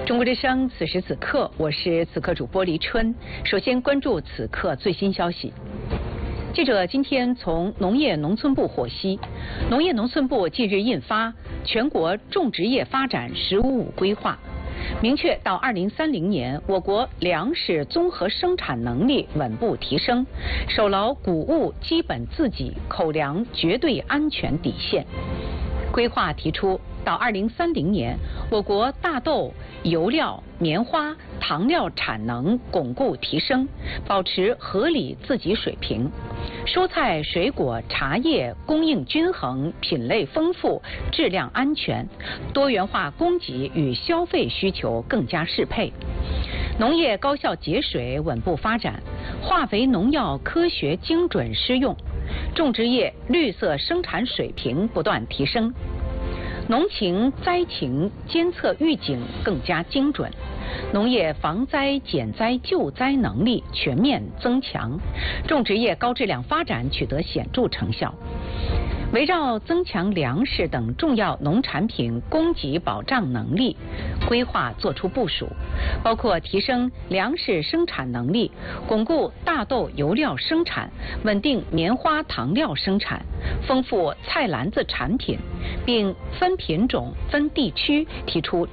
中国之声，此时此刻，我是此刻主播黎春。首先关注此刻最新消息。记者今天从农业农村部获悉，农业农村部近日印发《全国种植业发展“十五五”规划》，明确到2030年，我国粮食综合生产能力稳步提升，守牢谷物基本自给、口粮绝对安全底线。规划提出，到2030年，我国大豆、油料、棉花、糖料产能巩固提升，保持合理自给水平；蔬菜、水果、茶叶供应均衡，品类丰富，质量安全，多元化供给与消费需求更加适配；农业高效节水稳步发展，化肥农药科学精准施用，种植业绿色生产水平不断提升。农情灾情监测预警更加精准，农业防灾减灾救灾能力全面增强，种植业高质量发展取得显著成效。围绕增强粮食等重要农产品供给保障能力，规划作出部署，包括提升粮食生产能力，巩固大豆油料生产，稳定棉花糖料生产，丰富菜篮子产品，并分品种、分地区提出